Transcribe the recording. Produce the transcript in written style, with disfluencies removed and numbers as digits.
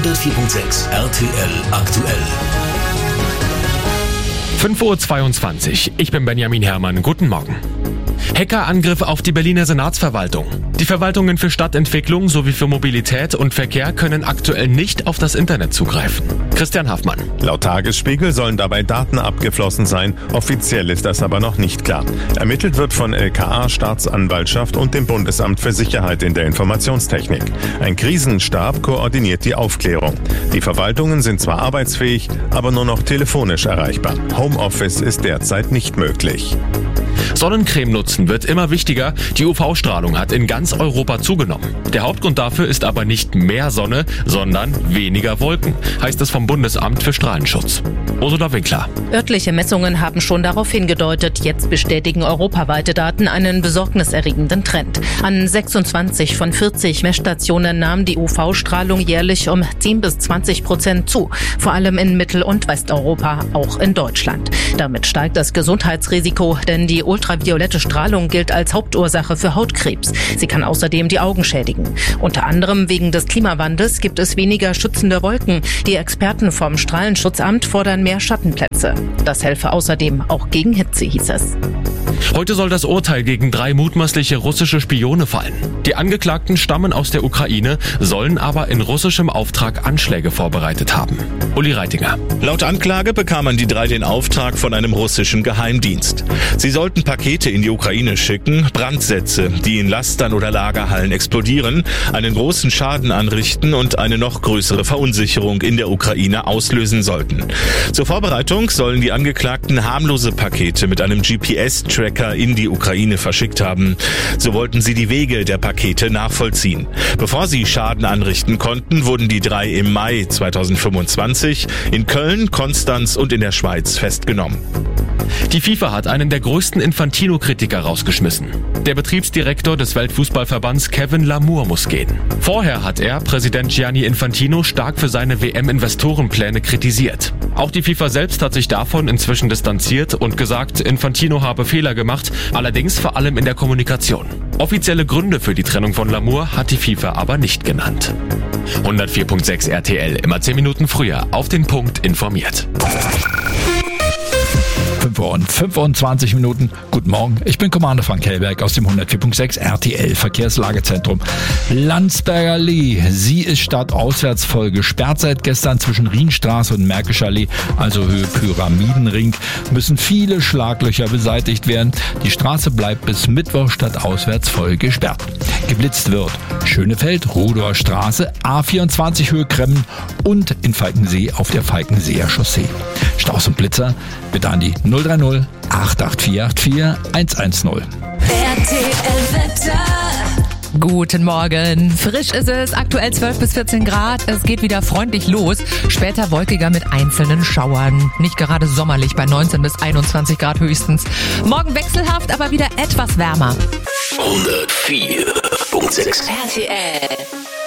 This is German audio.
104.6 RTL aktuell. 5:22 Uhr. Ich bin Benjamin Herrmann. Guten Morgen. Hackerangriff auf die Berliner Senatsverwaltung. Die Verwaltungen für Stadtentwicklung sowie für Mobilität und Verkehr können aktuell nicht auf das Internet zugreifen. Christian Haffmann. Laut Tagesspiegel sollen dabei Daten abgeflossen sein. Offiziell ist das aber noch nicht klar. Ermittelt wird von LKA, Staatsanwaltschaft und dem Bundesamt für Sicherheit in der Informationstechnik. Ein Krisenstab koordiniert die Aufklärung. Die Verwaltungen sind zwar arbeitsfähig, aber nur noch telefonisch erreichbar. Homeoffice ist derzeit nicht möglich. Sonnencreme nutzen wird immer wichtiger. Die UV-Strahlung hat in ganz Europa zugenommen. Der Hauptgrund dafür ist aber nicht mehr Sonne, sondern weniger Wolken, heißt es vom Bundesamt für Strahlenschutz. Ursula Winkler. Örtliche Messungen haben schon darauf hingedeutet. Jetzt bestätigen europaweite Daten einen besorgniserregenden Trend. An 26 von 40 Messstationen nahm die UV-Strahlung jährlich um 10-20% zu. Vor allem in Mittel- und Westeuropa, auch in Deutschland. Damit steigt das Gesundheitsrisiko, denn die ultraviolette Strahlung gilt als Hauptursache für Hautkrebs. Sie kann außerdem die Augen schädigen. Unter anderem wegen des Klimawandels gibt es weniger schützende Wolken. Die Experten vom Strahlenschutzamt fordern mehr Schattenplätze. Das helfe außerdem auch gegen Hitze, hieß es. Heute soll das Urteil gegen 3 mutmaßliche russische Spione fallen. Die Angeklagten stammen aus der Ukraine, sollen aber in russischem Auftrag Anschläge vorbereitet haben. Uli Reitinger. Laut Anklage bekamen die 3 den Auftrag von einem russischen Geheimdienst. Sie sollten Pakete in die Ukraine schicken, Brandsätze, die in Lastern oder Lagerhallen explodieren, einen großen Schaden anrichten und eine noch größere Verunsicherung in der Ukraine auslösen sollten. Zur Vorbereitung sollen die Angeklagten harmlose Pakete mit einem GPS-Tracker in die Ukraine verschickt haben. So wollten sie die Wege der Pakete nachvollziehen. Bevor sie Schaden anrichten konnten, wurden die 3 im Mai 2025 in Köln, Konstanz und in der Schweiz festgenommen. Die FIFA hat einen der größten Infantino-Kritiker rausgeschmissen. Der Betriebsdirektor des Weltfußballverbands Kevin Lamour muss gehen. Vorher hat er Präsident Gianni Infantino stark für seine WM-Investorenpläne kritisiert. Auch die FIFA selbst hat sich davon inzwischen distanziert und gesagt, Infantino habe Fehler gemacht, allerdings vor allem in der Kommunikation. Offizielle Gründe für die Trennung von Lamour hat die FIFA aber nicht genannt. 104.6 RTL, immer 10 Minuten früher, auf den Punkt informiert. 5:25 Uhr. Guten Morgen, ich bin Commander Frank Hellberg aus dem 104.6 RTL Verkehrslagezentrum. Landsberger Allee, sie ist stadtauswärts voll gesperrt seit gestern zwischen Rienstraße und Märkischer Allee, also Höhe Pyramidenring, müssen viele Schlaglöcher beseitigt werden. Die Straße bleibt bis Mittwoch stadtauswärts voll gesperrt. Geblitzt wird Schönefeld, Rodower Straße, A24 Höhe Kremmen und in Falkensee auf der Falkenseer Chaussee. Staus und Blitzer bitte an die 030 88484 110. RTL-Wetter. Guten Morgen. Frisch ist es, aktuell 12 bis 14 Grad. Es geht wieder freundlich los. Später wolkiger mit einzelnen Schauern. Nicht gerade sommerlich bei 19 bis 21 Grad höchstens. Morgen wechselhaft, aber wieder etwas wärmer. 104.6 RTL.